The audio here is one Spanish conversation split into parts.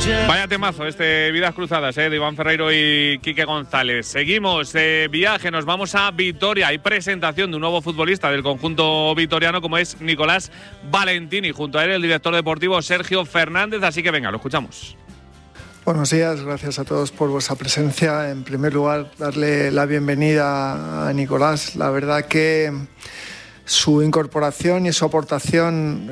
Vaya temazo este Vidas Cruzadas, de Iván Ferreiro y Quique González. Seguimos de viaje, nos vamos a Vitoria. Hay presentación de un nuevo futbolista del conjunto vitoriano como es Nicolás Valentini. Junto a él el director deportivo Sergio Fernández, así que venga, lo escuchamos. Buenos días, gracias a todos por vuestra presencia. En primer lugar, darle la bienvenida a Nicolás. La verdad que su incorporación y su aportación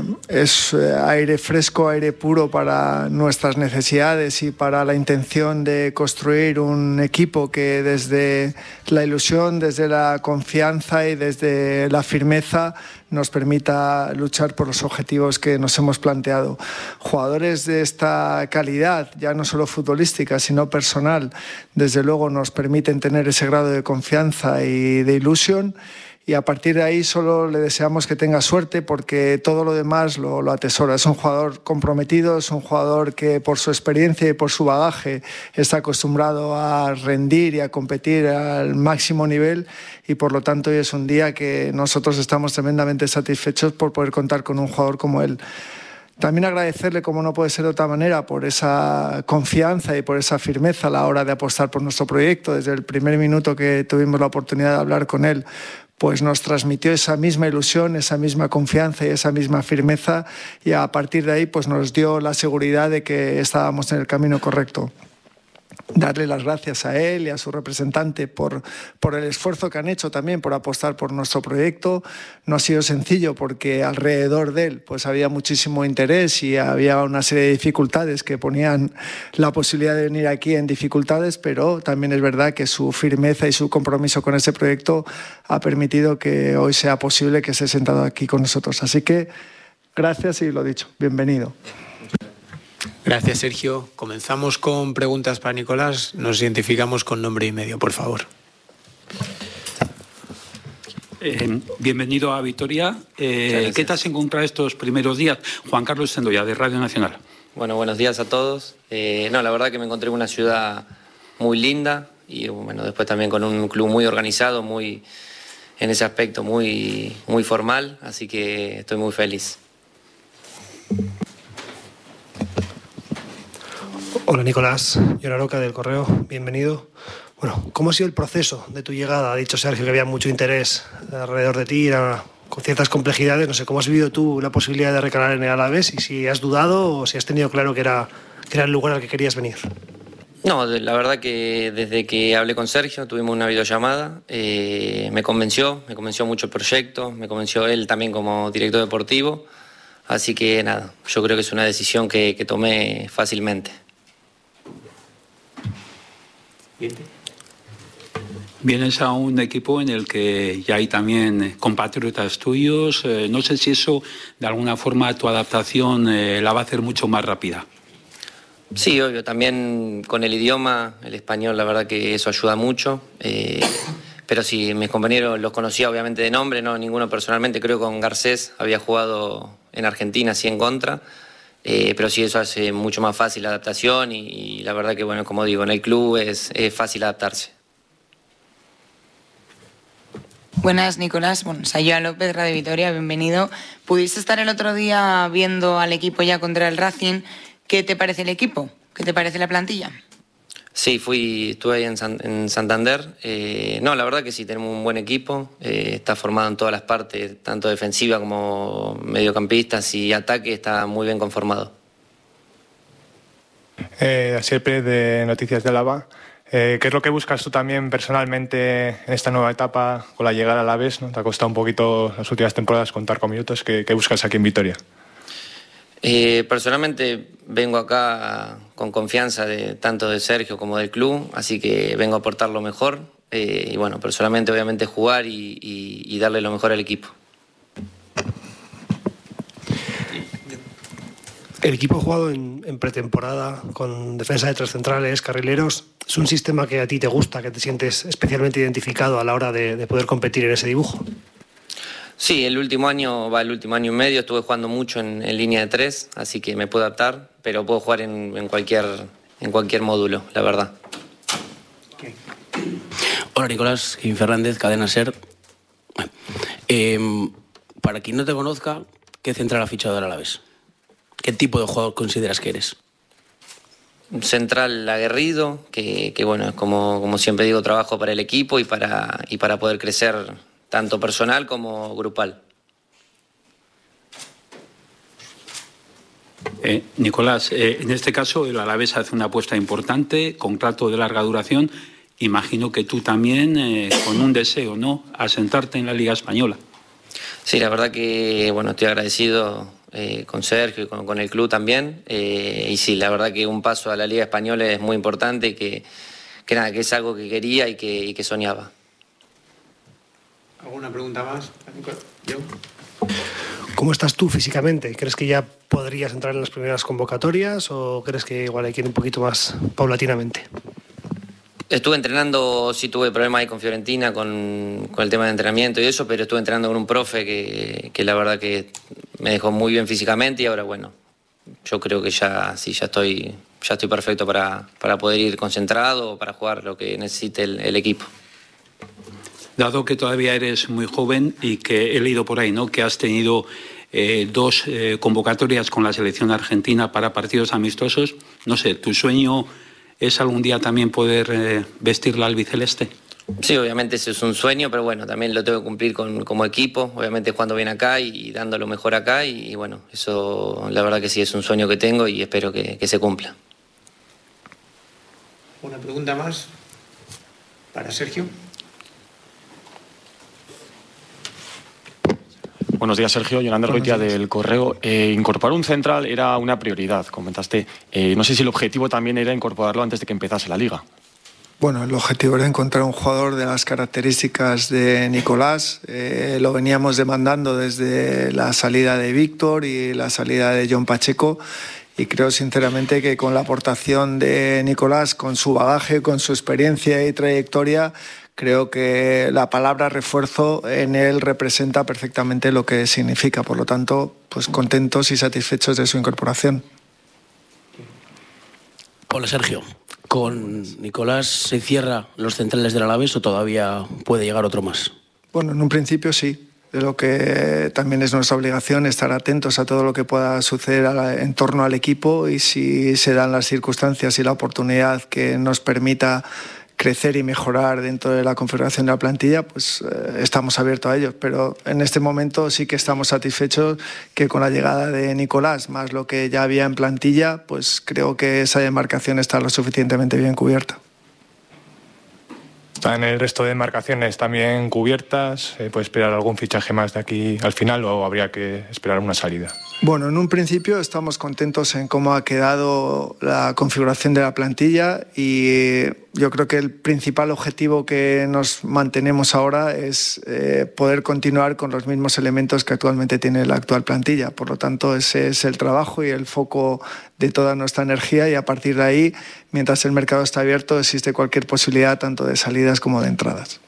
es aire fresco, aire puro para nuestras necesidades y para la intención de construir un equipo que desde la ilusión, desde la confianza y desde la firmeza nos permita luchar por los objetivos que nos hemos planteado. Jugadores de esta calidad, ya no solo futbolística, sino personal, desde luego nos permiten tener ese grado de confianza y de ilusión. Y a partir de ahí solo le deseamos que tenga suerte porque todo lo demás lo atesora. Es un jugador comprometido, es un jugador que por su experiencia y por su bagaje está acostumbrado a rendir y a competir al máximo nivel y por lo tanto hoy es un día que nosotros estamos tremendamente satisfechos por poder contar con un jugador como él. También agradecerle, como no puede ser de otra manera, por esa confianza y por esa firmeza a la hora de apostar por nuestro proyecto. Desde el primer minuto que tuvimos la oportunidad de hablar con él, pues nos transmitió esa misma ilusión, esa misma confianza y esa misma firmeza y a partir de ahí pues nos dio la seguridad de que estábamos en el camino correcto. Darle las gracias a él y a su representante por el esfuerzo que han hecho también por apostar por nuestro proyecto. No ha sido sencillo porque alrededor de él pues había muchísimo interés y había una serie de dificultades que ponían la posibilidad de venir aquí en dificultades, pero también es verdad que su firmeza y su compromiso con ese proyecto ha permitido que hoy sea posible que esté sentado aquí con nosotros. Así que gracias y lo dicho, bienvenido. Gracias, Sergio. Comenzamos con preguntas para Nicolás. Nos identificamos con nombre y medio, por favor. Bienvenido a Vitoria. ¿Qué te has encontrado estos primeros días? Juan Carlos Sendoya, de Radio Nacional. Bueno, buenos días a todos. La verdad que me encontré en una ciudad muy linda y bueno, después también con un club muy organizado, muy en ese aspecto muy formal, así que estoy muy feliz. Hola Nicolás, Yona Roca del Correo, bienvenido. Bueno, ¿cómo ha sido el proceso de tu llegada? Ha dicho Sergio que había mucho interés alrededor de ti, con ciertas complejidades. No sé, ¿cómo has vivido tú la posibilidad de recalar en el Alavés? Y si has dudado o si has tenido claro que era el lugar al que querías venir. No, la verdad que desde que hablé con Sergio, tuvimos una videollamada, me convenció mucho el proyecto, me convenció él también como director deportivo. Así que nada, yo creo que es una decisión que tomé fácilmente. Vienes a un equipo en el que ya hay también compatriotas tuyos. No sé si eso, de alguna forma, tu adaptación la va a hacer mucho más rápida. Sí, obvio. También con el idioma, el español, la verdad que eso ayuda mucho. Pero sí, mis compañeros los conocía obviamente de nombre, no ninguno personalmente. Creo que con Garcés había jugado en Argentina, sí en contra. Pero sí, eso hace mucho más fácil la adaptación y la verdad que, bueno, como digo, en el club es fácil adaptarse. Buenas, Nicolás. Bueno, Sayoa López, Radio Vitoria, bienvenido. ¿Pudiste estar el otro día viendo al equipo ya contra el Racing? ¿Qué te parece el equipo? ¿Qué te parece la plantilla? Sí, estuve ahí en Santander. La verdad que sí, tenemos un buen equipo. Está formado en todas las partes, tanto defensiva como mediocampistas y ataque, está muy bien conformado. Asier Pérez, de Noticias de Álava. ¿Qué es lo que buscas tú también personalmente en esta nueva etapa con la llegada al Alavés, ¿no? Te ha costado un poquito las últimas temporadas contar con minutos. ¿Qué buscas aquí en Vitoria? Personalmente vengo acá con confianza tanto de Sergio como del club, así que vengo a aportar lo mejor y bueno, personalmente obviamente jugar y darle lo mejor al equipo. El equipo ha jugado en pretemporada con defensa de tres centrales, carrileros. ¿Es un sistema que a ti te gusta, que te sientes especialmente identificado a la hora de poder competir en ese dibujo? Sí, el último año y medio estuve jugando mucho en línea de tres, así que me puedo adaptar, pero puedo jugar en cualquier módulo, la verdad. Okay. Hola Nicolás, Kim Fernández, Cadena SER. Para quien no te conozca, ¿qué central ha fichado el Alavés? ¿Qué tipo de jugador consideras que eres? Un central aguerrido, que bueno, es como siempre digo, trabajo para el equipo y para poder crecer tanto personal como grupal. Nicolás, en este caso el Alavés hace una apuesta importante, contrato de larga duración. Imagino que tú también con un deseo, ¿no?, asentarte en la Liga Española. Sí, la verdad que bueno, estoy agradecido con Sergio y con el club también. Y sí, la verdad que un paso a la Liga Española es muy importante, que es algo que quería y que soñaba. ¿Alguna pregunta más, Nicolás? ¿Yo? ¿Cómo estás tú físicamente? ¿Crees que ya podrías entrar en las primeras convocatorias o crees que igual hay que ir un poquito más paulatinamente? Estuve entrenando, sí tuve problemas ahí con Fiorentina, con el tema de entrenamiento y eso, pero estuve entrenando con un profe que la verdad que me dejó muy bien físicamente y ahora bueno, yo creo que ya estoy perfecto para poder ir concentrado o para jugar lo que necesite el equipo. Dado que todavía eres muy joven y que he leído por ahí, ¿no?, que has tenido 2 convocatorias con la selección argentina para partidos amistosos, no sé, ¿tu sueño es algún día también poder vestir la albiceleste? Sí, obviamente ese es un sueño, pero bueno, también lo tengo que cumplir como equipo, obviamente jugando bien acá y dando lo mejor acá y bueno, eso la verdad que sí es un sueño que tengo y espero que se cumpla. ¿Una pregunta más para Sergio? Buenos días, Sergio. Yonander Goitia del Correo. Incorporar un central era una prioridad, comentaste. No sé si el objetivo también era incorporarlo antes de que empezase la Liga. Bueno, el objetivo era encontrar un jugador de las características de Nicolás. Lo veníamos demandando desde la salida de Víctor y la salida de John Pacheco. Y creo sinceramente que con la aportación de Nicolás, con su bagaje, con su experiencia y trayectoria, creo que la palabra refuerzo en él representa perfectamente lo que significa. Por lo tanto, pues contentos y satisfechos de su incorporación. Hola, Sergio. ¿Con Nicolás se cierra los centrales del Alavés o todavía puede llegar otro más? Bueno, en un principio sí. De lo que también es nuestra obligación estar atentos a todo lo que pueda suceder en torno al equipo y si se dan las circunstancias y la oportunidad que nos permita crecer y mejorar dentro de la configuración de la plantilla, pues estamos abiertos a ello. Pero en este momento sí que estamos satisfechos que con la llegada de Nicolás, más lo que ya había en plantilla, pues creo que esa demarcación está lo suficientemente bien cubierta. ¿Están el resto de demarcaciones también cubiertas? ¿Puede esperar algún fichaje más de aquí al final o habría que esperar una salida? Bueno, en un principio estamos contentos en cómo ha quedado la configuración de la plantilla y yo creo que el principal objetivo que nos mantenemos ahora es poder continuar con los mismos elementos que actualmente tiene la actual plantilla. Por lo tanto, ese es el trabajo y el foco de toda nuestra energía y a partir de ahí, mientras el mercado está abierto, existe cualquier posibilidad tanto de salidas como de entradas.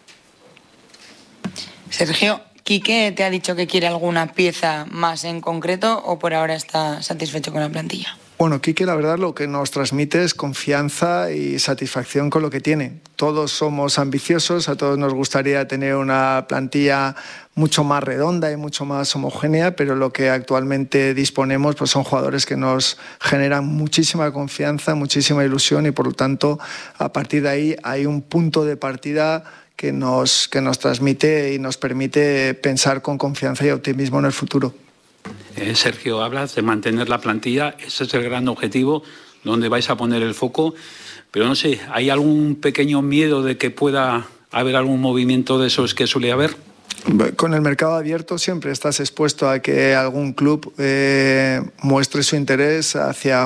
Sergio, ¿Quique te ha dicho que quiere alguna pieza más en concreto o por ahora está satisfecho con la plantilla? Bueno, Quique, la verdad, lo que nos transmite es confianza y satisfacción con lo que tiene. Todos somos ambiciosos, a todos nos gustaría tener una plantilla mucho más redonda y mucho más homogénea, pero lo que actualmente disponemos pues son jugadores que nos generan muchísima confianza, muchísima ilusión y por lo tanto, a partir de ahí hay un punto de partida que nos transmite y nos permite pensar con confianza y optimismo en el futuro. Sergio, hablas de mantener la plantilla, ese es el gran objetivo, donde vais a poner el foco, pero no sé, ¿hay algún pequeño miedo de que pueda haber algún movimiento de esos que suele haber? Con el mercado abierto siempre estás expuesto a que algún club muestre su interés hacia